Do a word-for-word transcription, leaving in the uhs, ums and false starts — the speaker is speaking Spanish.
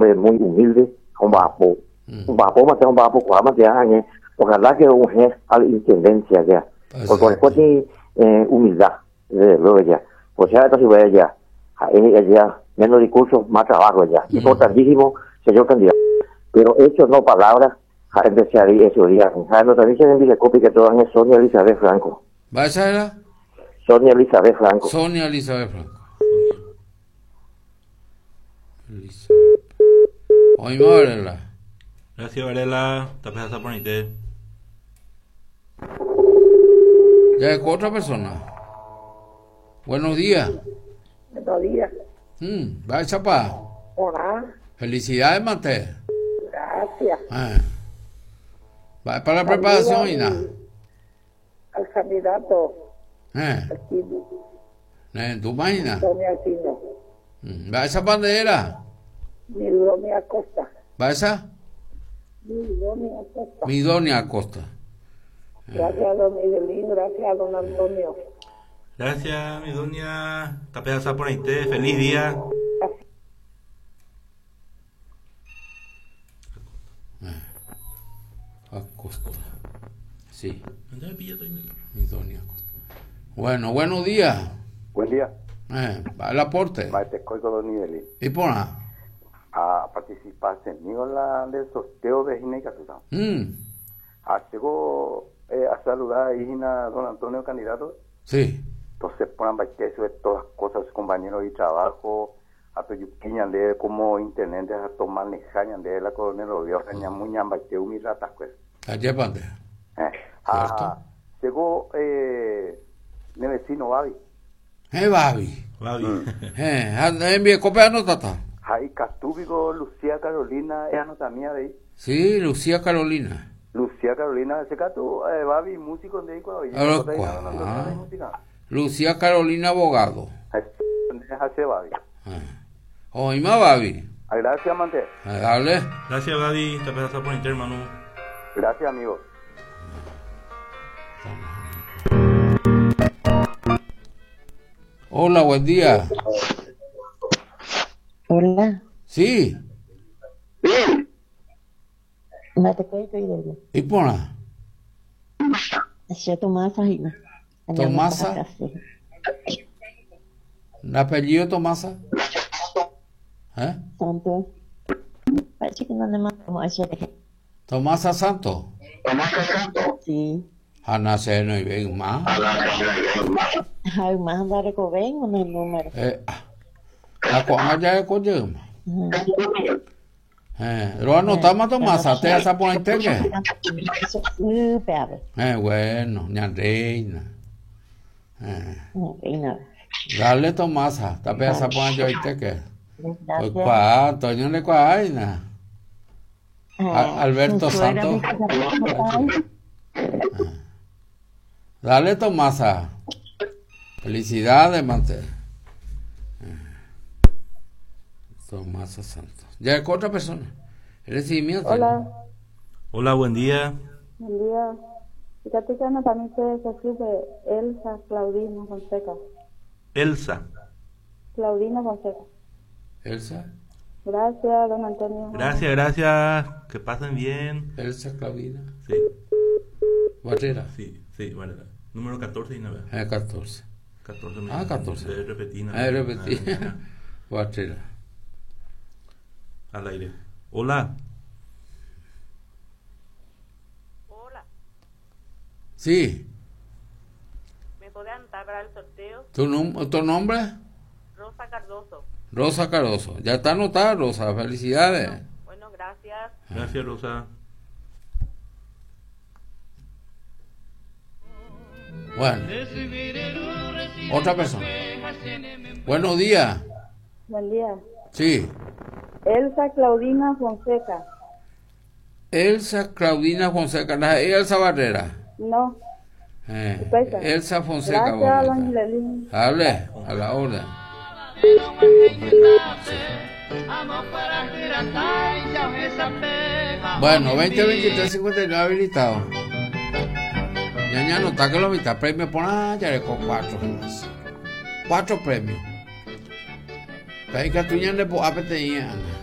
hombre muy humilde, un vapo. Mm. Un vapo, más un vapo, cuál más ya, ¿eh? Ojalá que un jefe a la intendencia ya. Porque después tiene eh, humildad, desde luego ya. Pues ya, entonces voy allá. Allá, menos discursos, más trabajo allá. Mm. Importantísimo, señor candidato. Pero hechos, no palabras, a empezar y eso día. A no también se dice copia que todas es Sonia Elizabeth Franco. ¿Va a ser? Sonia Elizabeth Franco. Sonia Elizabeth Franco. Elizabeth. Hoy me Varela. Gracias, Varela. Te pasas por internet. Ya es otra persona. Buenos días. Buenos días. Mm, ¿va a chapar? Hola. Felicidades, Mate. Gracias. Ah. Va para la preparación, Ina. Al candidato. Eh. Aquino. Eh, ¿tú imaginas? Domi Aquino. Mm, ¿va a esa bandera? Mi Domi Acosta. ¿Va a esa? Mi Domi Acosta. Mi Doña Acosta. Gracias a don Miguelín, gracias a don Antonio. Gracias, mi doña. Te pasas por internet. Feliz día. Acosta. Sí. Mi Doña Acosta. Bueno, buenos días. Buen día. Eh, va el aporte. Maite Coico dos niveles. ¿Y por nada? A participar conmigo en la del sorteo de Gine Casusa. Mm. A llegó eh, a saludar a Gina, don Antonio, candidato. Sí. Entonces, por que eso es todas las cosas, compañeros de trabajo, a tu yuquiña de como intendentes a tomar lejaña de la coronel Rodeo, caña muña, baite un mirata, pues. Allá pande. Eh. A llegó eh, mi vecino Babi. Eh, Babi. Babi. Mm. Eh, envíe copia anotata. Ahí Castúbico, Lucía Carolina, es anota mía de ahí. Sí, Lucía Carolina. Lucía Carolina, ese caso, eh, Babi, músico de ahí cuando yo. Lucía Carolina, abogado. Hace Babi. Oye, más Babi. Gracias, Mante. Dale. Gracias, Babi. Te pasas por internet, Manu. Gracias, amigo. Hola, buen día. Hola. Sí. Mate Coico y Delia. ¿Y por nada? Yo Tomasa y no. Tomasa. ¿El apellido Tomasa? ¿Eh? Santos. Parece que no le mando a ese. Tomasa Santos. Tomasa Santos. Sí. Ana se no ven más. Hay más andar con ven o no el número. Eh, la cuanga ya es con yo. Eh, lo anotamos Tomasa, te vas a poner internet. Eh, bueno, ña reina. Eh. Dale Tomasa, te vas a poner yo internet. Pues cuánto, yo le cuaina. Alberto Santos. Dale Tomasa. Felicidades, Mante. Tomasa Santos. Ya es otra persona. El recibimiento. Hola. Hola, buen día. Buen día. Fíjate que Ana también se escribe Elsa Claudina Fonseca. Elsa. Claudina Fonseca. Elsa. Gracias, don Antonio. Gracias, gracias. Que pasen bien. Elsa Claudina. Sí. Barrera. Sí, sí, Barrera. Número catorce y nueve. Eh, catorce. catorce. Ah, catorce. De repetir. Ah, repetí. Barrera. Al aire. Hola. Hola. Sí. ¿Me puede anotar para el sorteo? ¿Tu, num- ¿Tu nombre? Rosa Cardoso. Rosa Cardoso. Ya está anotada, Rosa. Felicidades. Bueno, bueno, gracias. Gracias, Rosa. Bueno. Otra persona. Buenos días. Buen día. Sí. Elsa Claudina Fonseca. Elsa Claudina Fonseca. ¿No es Elsa Barrera? No. Eh, Elsa. Elsa Fonseca. Gracias, don Angelín. Hable, a la orden. Bueno, veinte veintitrés cincuenta y nueve habilitado. Ya ya no está que lo mitad premio por ah, ya le con cuatro. Cuatro premios. Pero que tú ya le puedes apetecer.